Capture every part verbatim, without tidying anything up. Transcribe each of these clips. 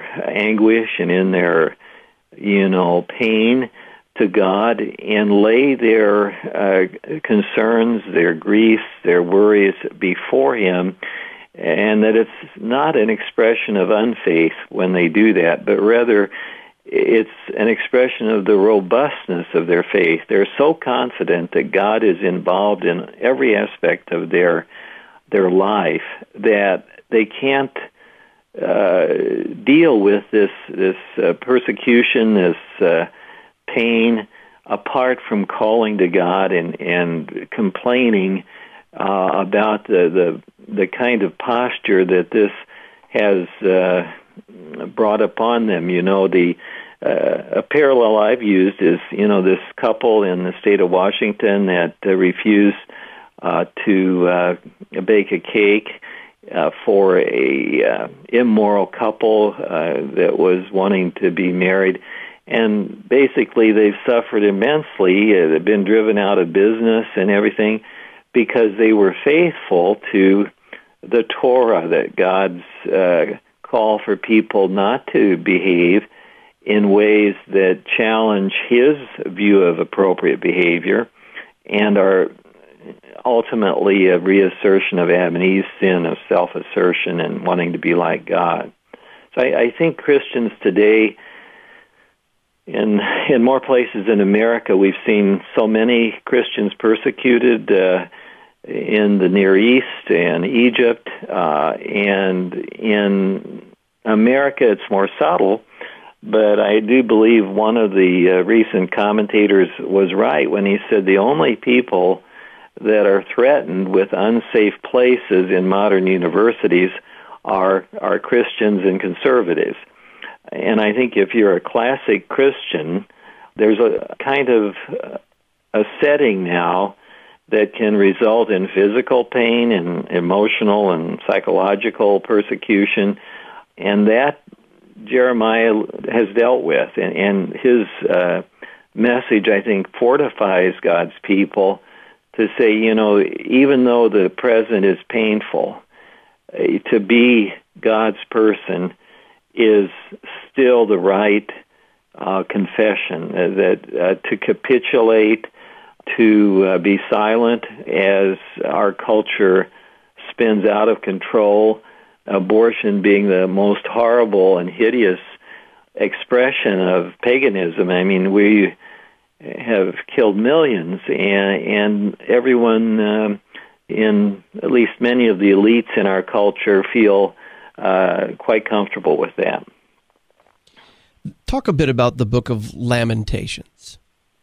anguish and in their, you know, pain to God and lay their uh, concerns, their griefs, their worries before Him, and that it's not an expression of unfaith when they do that, but rather it's an expression of the robustness of their faith. They're so confident that God is involved in every aspect of their their life that they can't uh, deal with this this uh, persecution, this uh, pain, apart from calling to God and and complaining uh, about the, the the kind of posture that this has uh, brought upon them. You know, the uh, a parallel I've used is, you know, this couple in the state of Washington that uh, refused uh, to uh, bake a cake uh, for a uh, immoral couple uh, that was wanting to be married. And basically they've suffered immensely. Uh, they've been driven out of business and everything because they were faithful to the Torah, that God's uh, call for people not to behave in ways that challenge His view of appropriate behavior and are ultimately a reassertion of Adam and Eve's sin of self-assertion and wanting to be like God. So I, I think Christians today, in in more places in America, we've seen so many Christians persecuted uh, in the Near East and Egypt, uh, and in America it's more subtle, but I do believe one of the uh, recent commentators was right when he said the only people that are threatened with unsafe places in modern universities are, are Christians and conservatives. And I think if you're a classic Christian, there's a kind of a setting now that can result in physical pain and emotional and psychological persecution, and that Jeremiah has dealt with. And, and his uh, message, I think, fortifies God's people to say, you know, even though the present is painful, uh, to be God's person is still the right uh, confession, uh, that uh, to capitulate, to uh, be silent as our culture spins out of control, abortion being the most horrible and hideous expression of paganism. I mean, we have killed millions, and, and everyone um, in at least many of the elites in our culture feel uh, quite comfortable with that. Talk a bit about the book of Lamentations.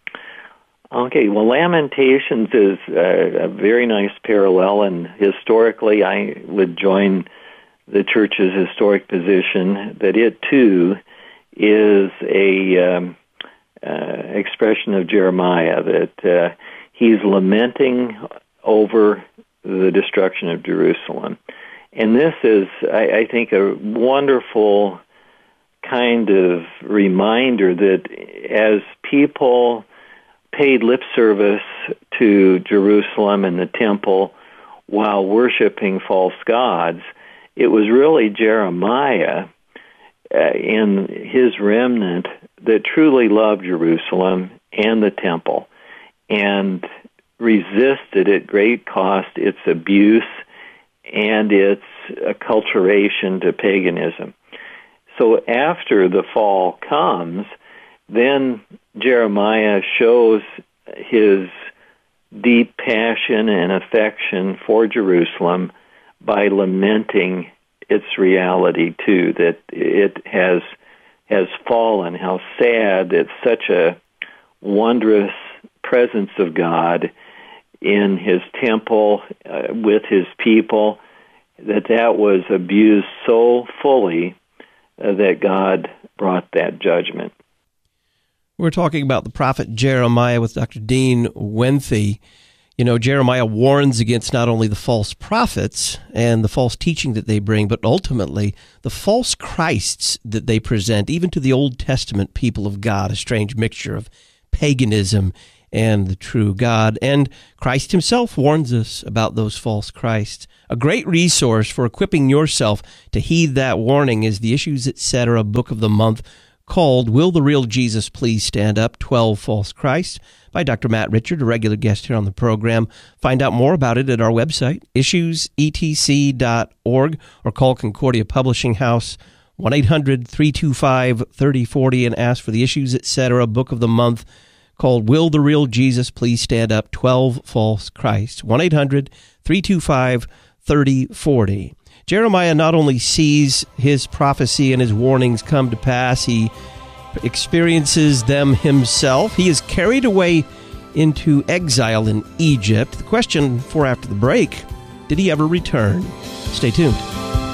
Okay, well, Lamentations is a, a very nice parallel, and historically I would join the church's historic position that it, too, is a um, uh, expression of Jeremiah, that uh, he's lamenting over the destruction of Jerusalem. And this is, I, I think, a wonderful kind of reminder that as people paid lip service to Jerusalem and the temple while worshiping false gods, it was really Jeremiah uh, and his remnant that truly loved Jerusalem and the temple and resisted at great cost its abuse and its acculturation to paganism. So after the fall comes, then Jeremiah shows his deep passion and affection for Jerusalem by lamenting its reality too, that it has has fallen, how sad that such a wondrous presence of God in his temple uh, with his people, that that was abused so fully uh, that God brought that judgment. We're talking about the prophet Jeremiah with Doctor Dean Wendthe. You know, Jeremiah warns against not only the false prophets and the false teaching that they bring, but ultimately the false Christs that they present, even to the Old Testament people of God, a strange mixture of paganism and the true God. And Christ himself warns us about those false Christs. A great resource for equipping yourself to heed that warning is the Issues Etc. Book of the Month called Will the Real Jesus Please Stand Up? twelve False Christs by Doctor Matt Richard, a regular guest here on the program. Find out more about it at our website, issues e t c dot org, or call Concordia Publishing House, one eight hundred three two five three oh four oh, and ask for the Issues Etc. Book of the Month called Will the Real Jesus Please Stand Up? twelve False Christs, one eight hundred three two five thirty forty. Jeremiah not only sees his prophecy and his warnings come to pass, he experiences them himself. He is carried away into exile in Egypt. The question for after the break, did he ever return? Stay tuned.